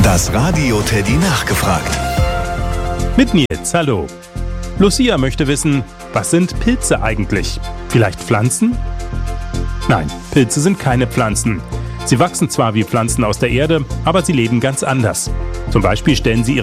Das Radio Teddy nachgefragt. Mit Nils, hallo. Lucia möchte wissen, was sind Pilze eigentlich? Vielleicht Pflanzen? Nein, Pilze sind keine Pflanzen. Sie wachsen zwar wie Pflanzen aus der Erde, aber sie leben ganz anders. Zum Beispiel stellen sie